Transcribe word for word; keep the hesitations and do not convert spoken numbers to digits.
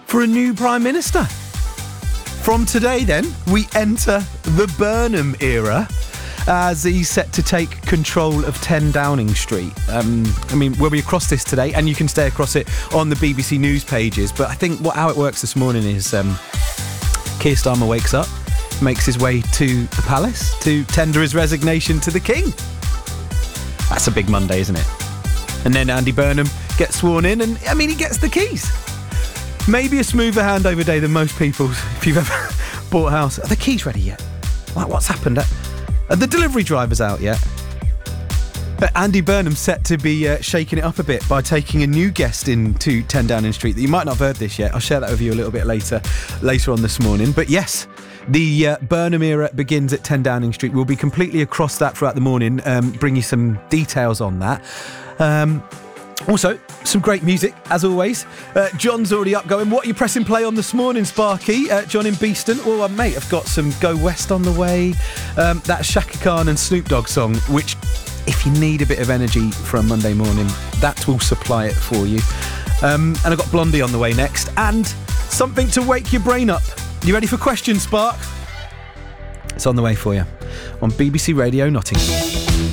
for a new Prime Minister. From today, then, we enter the Burnham era as he's set to take control of ten Downing Street. Um, I mean, we'll be across this today, and you can stay across it on the B B C News pages. But I think what how it works this morning is um, Keir Starmer wakes up, makes his way to the palace to tender his resignation to the King. That's a big Monday, isn't it? And then Andy Burnham gets sworn in, and, I mean, he gets the keys. Maybe a smoother handover day than most people's, if you've ever bought a house. Are the keys ready yet? Like, what's happened? Are the delivery drivers out yet? But Andy Burnham's set to be uh, shaking it up a bit by taking a new guest into ten Downing Street that you might not have heard this yet. I'll share that with you a little bit later, later on this morning. But yes, the uh, Burnham era begins at ten Downing Street. We'll be completely across that throughout the morning, um, bring you some details on that. Um, also, some great music, as always. Uh, John's already up going. What are you pressing play on this morning, Sparky? Uh, John in Beeston. Oh, uh, mate, I've got some Go West on the way. Um, that Shaka Khan and Snoop Dogg song, which, if you need a bit of energy for a Monday morning, that will supply it for you. Um, and I've got Blondie on the way next. And something to wake your brain up. You ready for questions, Spark? It's on the way for you on B B C Radio Nottingham.